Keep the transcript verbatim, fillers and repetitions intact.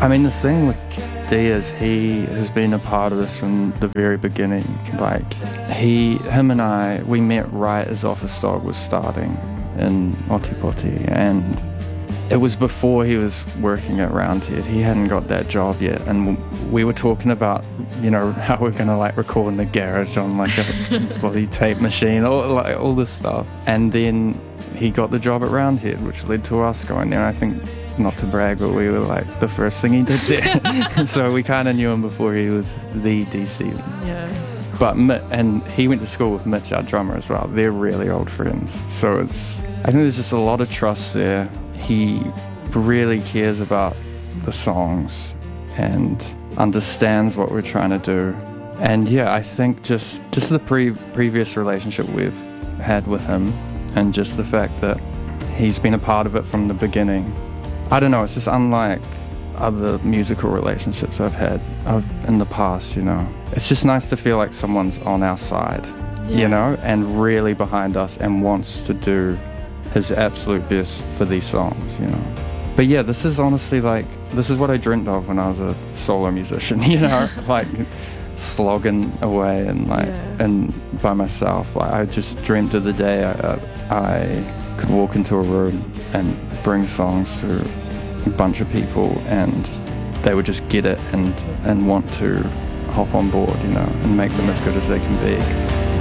I mean, the thing with D is he has been a part of this from the very beginning. Like, he, him and I, we met right as Office Dog was starting in Otipoti, and it was before he was working at Roundhead. He hadn't got that job yet, and we were talking about, you know, how we're gonna like record in the garage on like a bloody tape machine, all like all this stuff. And then he got the job at Roundhead, which led to us going there. I think, not to brag, but we were like the first thing he did there. So we kind of knew him before he was the D C. Yeah. But and he went to school with Mitch, our drummer, as well. They're really old friends. So it's, I think there's just a lot of trust there. He really cares about the songs and understands what we're trying to do. And yeah, I think just just the pre- previous relationship we've had with him, and just the fact that he's been a part of it from the beginning. I don't know, it's just unlike other musical relationships I've had I've, in the past, you know. It's just nice to feel like someone's on our side, yeah. you know, and really behind us and wants to do his absolute best for these songs, you know. But yeah, this is honestly like, this is what I dreamt of when I was a solo musician, you know, like slogging away and like, yeah. and by myself. Like, I just dreamt of the day I, I could walk into a room and bring songs to a bunch of people, and they would just get it and, and want to hop on board, you know, and make them as good as they can be.